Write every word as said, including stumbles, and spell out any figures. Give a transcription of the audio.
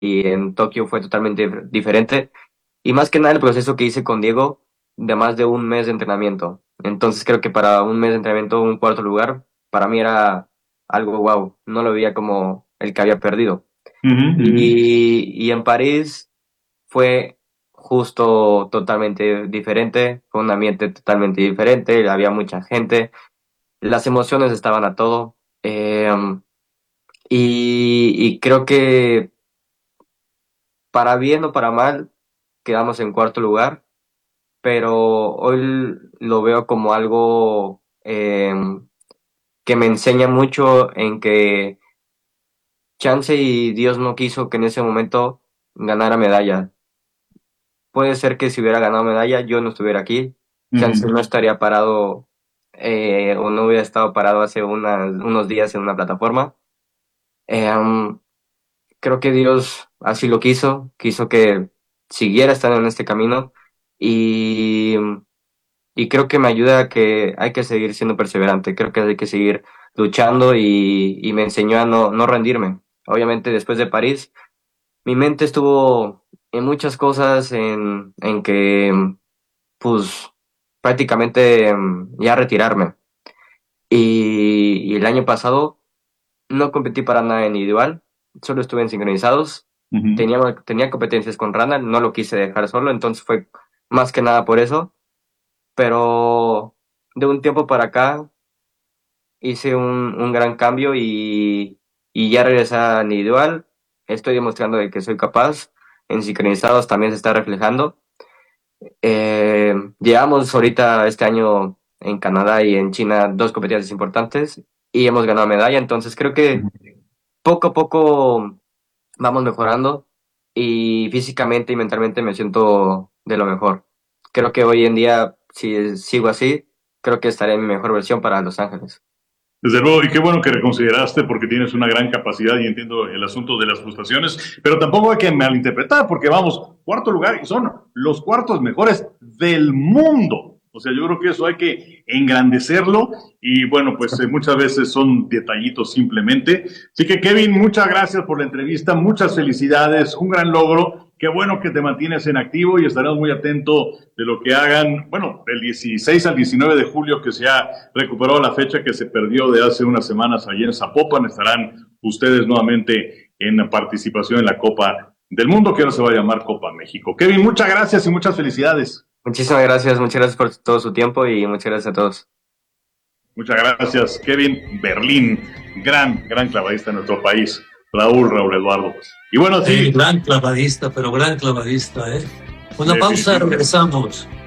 y en Tokio fue totalmente dif- diferente. Y más que nada el proceso que hice con Diego de más de un mes de entrenamiento. Entonces creo que para un mes de entrenamiento, un cuarto lugar, para mí era algo wow. No lo veía como el que había perdido. Ujú, ujú. Y, y en París fue justo totalmente diferente, fue un ambiente totalmente diferente, había mucha gente, las emociones estaban a todo. eh, y, y creo que para bien o para mal, quedamos en cuarto lugar, pero hoy lo veo como algo eh, que me enseña mucho en que chance y Dios no quiso que en ese momento ganara medalla. Puede ser que si hubiera ganado medalla yo no estuviera aquí, chance Ujú. no estaría parado eh, o no hubiera estado parado hace unas- unos días en una plataforma. Eh, um, Creo que Dios así lo quiso, quiso que siguiera estando en este camino y Y creo que me ayuda a que hay que seguir siendo perseverante, creo que hay que seguir luchando y, y me enseñó a no, no rendirme. Obviamente después de París, mi mente estuvo en muchas cosas, en, en que pues prácticamente mm, ya retirarme. Y, y el año pasado no competí para nada en individual, solo estuve en sincronizados, Ujú. tenía, tenía competencias con Rana, no lo quise dejar solo, entonces fue más que nada por eso, pero de un tiempo para acá hice un, un gran cambio y, y ya regresé a individual. Estoy demostrando de que soy capaz. En sincronizados también se está reflejando. Eh, Llevamos ahorita este año en Canadá y en China dos competencias importantes y hemos ganado medalla. Entonces creo que poco a poco vamos mejorando y físicamente y mentalmente me siento de lo mejor. Creo que hoy en día, si sigo así, creo que estaré en mi mejor versión para Los Ángeles. Desde luego, y qué bueno que reconsideraste porque tienes una gran capacidad y entiendo el asunto de las frustraciones, pero tampoco hay que malinterpretar porque vamos, cuarto lugar y son los cuartos mejores del mundo. O sea, yo creo que eso hay que engrandecerlo y bueno, pues eh, muchas veces son detallitos simplemente. Así que Kevin, muchas gracias por la entrevista, muchas felicidades, un gran logro. Qué bueno que te mantienes en activo y estaremos muy atentos de lo que hagan, bueno, del dieciséis al diecinueve de julio que se ha recuperado la fecha que se perdió de hace unas semanas allí en Zapopan. Estarán ustedes nuevamente en participación en la Copa del Mundo, que ahora se va a llamar Copa México. Kevin, muchas gracias y muchas felicidades. Muchísimas gracias, muchas gracias por todo su tiempo y muchas gracias a todos. Muchas gracias, Kevin Berlín, gran, gran clavadista en nuestro país. Raúl, Raúl Eduardo. Y bueno, Sí, sí, gran clavadista, pero gran clavadista, ¿eh? Una pausa, definitivamente. regresamos.